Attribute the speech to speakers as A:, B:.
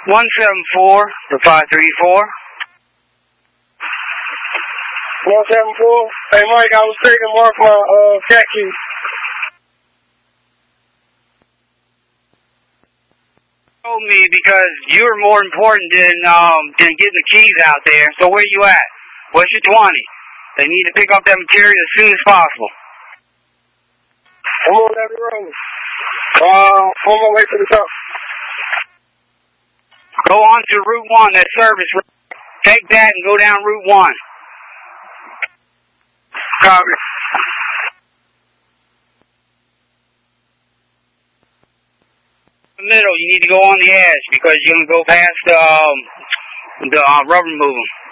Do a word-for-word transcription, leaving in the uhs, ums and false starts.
A: one seven four to five three four.
B: one seven four. Hey, Mike, I was taking mark my uh, cat keys.
A: Told me because you're more important than um than getting the keys out there. So where you at? What's your twenty? They need to pick up that material as soon as possible.
B: I'm on that road. Uh, on my way to the top.
A: Go on to Route one, that service. Take that and go down Route one.
B: Copy.
A: In the middle, you need to go on the edge because you're going to go past um, the uh, rubber moving.